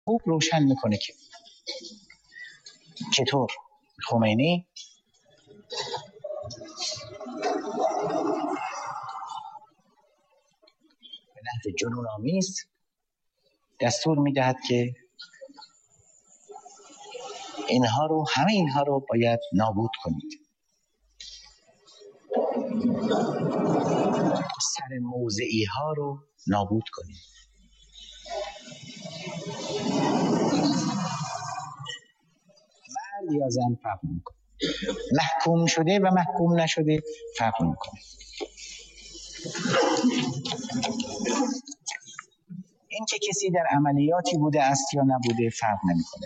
خوب روشن میکنه که چطور خمینی به نحو جنون آمیز دستور میدهد که همه اینها رو باید نابود کنید. سر موضعی ها رو نابود کنید. مرد یا زن فرق میکنه، محکوم شده و محکوم نشده فرق میکنه. این که کسی در عملیاتی بوده است یا نبوده فرق نمیکنه.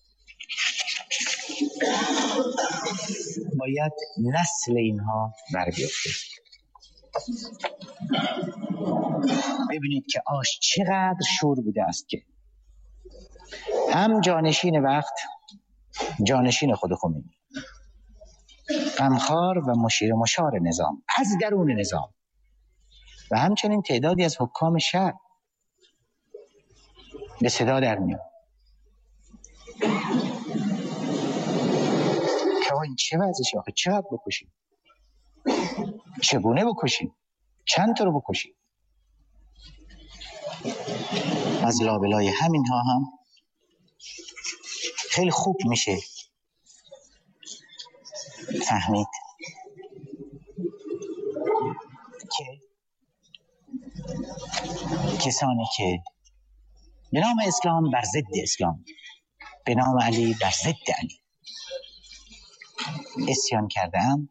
باید نسل اینها بر بیفته. ببینید که چقدر شور بوده است که هم جانشین وقت، جانشین خود خمینی، غمخوار و مشیر مشار نظام از درون نظام و همچنین تعدادی از حکام شهر به صدا در میاد که این چه وضعشه آخه، چقدر بکشیم، چگونه بکشیم، چند تا رو بکشیم. از لابلای همین ها هم خیلی خوب میشه فهمید که کسانی که به نام اسلام بر ضد اسلام، به نام علی بر ضد علی عصیان کرده‌اند،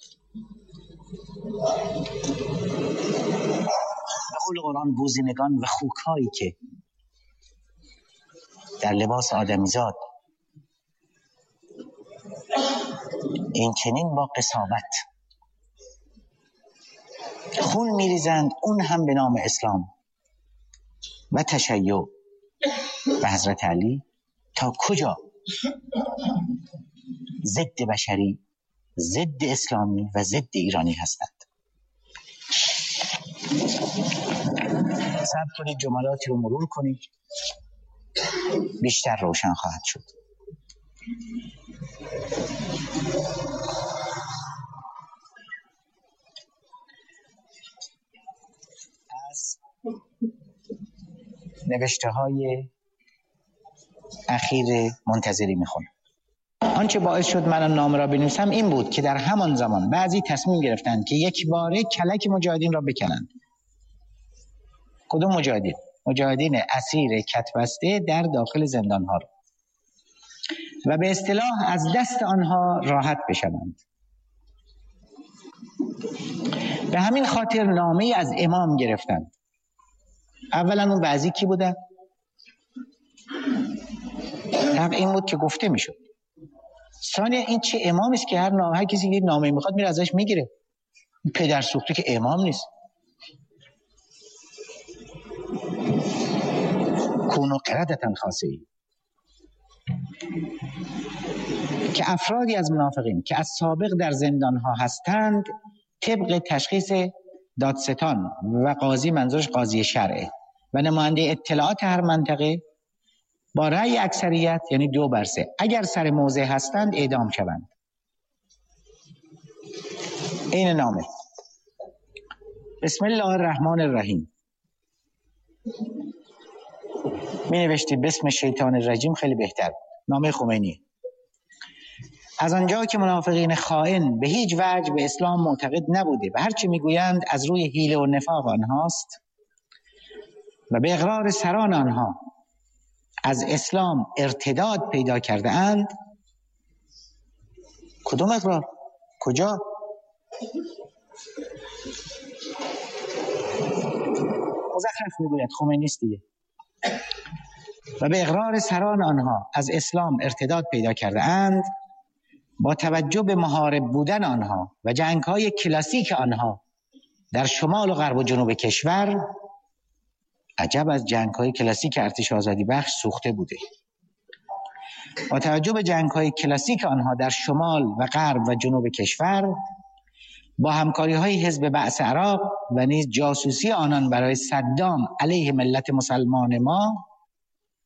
به قول قرآن بوزینگان و خوک‌هایی که در لباس آدمیزاد این چنین با قساوت خون میریزند، اون هم به نام اسلام و تشیع به حضرت علی، تا کجا ضد بشری، ضد اسلامی و ضد ایرانی هستند. صبر کنید جملاتی رو مرور کنید، بیشتر روشن خواهد شد. از نوشته های اخیر منتظری میخونم. آنچه باعث شد من نامه را بنویسم این بود که در همان زمان بعضی تصمیم گرفتند که یک باره کلک مجاهدین را بکنند. کدوم مجاهدین؟ مجاهدین اسیر کتبسته در داخل زندان ها را، و به اصطلاح از دست آنها راحت بشوند. به همین خاطر نامه از امام گرفتند. اولا اون بعضی کی بودن؟ حق این بود که گفته میشد. ثانیا این چه امامی است که هر کسی که نامه میخواد میره ازش میگیره؟ پدر سوخته که امام نیست. کونو قردتن خاصه‌ای که افرادی از منافقین که از سابق در زندان ها هستند، طبق تشخیص دادستان و قاضی، منظورش قاضی شرعه، و نماینده اطلاعات هر منطقه، با رأی اکثریت یعنی 2/3 اگر سر موضع هستند اعدام شوند. این نامه. بسم الله الرحمن الرحیم. می نوشتی بسم شیطان الرجیم خیلی بهتر. نامه خمینی. از آنجا که منافقین خائن به هیچ وجه به اسلام معتقد نبوده و هرچی میگویند از روی حیله و نفاق آنهاست و به اقرار سران آنها از اسلام ارتداد پیدا کرده اند. کدوم اقرار؟ کجا؟ مزخرف میگوید، خمینی است دیگه. و به اقرار سران آنها از اسلام ارتداد پیدا کرده اند، با توجه به محارب بودن آنها و جنگ‌های کلاسیک آنها در شمال و غرب و جنوب کشور، عجب از جنگ‌های کلاسیک ارتش آزادی بخش سوخته بوده. با توجه به جنگ‌های کلاسیک آنها در شمال و غرب و جنوب کشور، با همکاری‌های حزب بعث عراق و نیز جاسوسی آنان برای صدام علیه ملت مسلمان ما،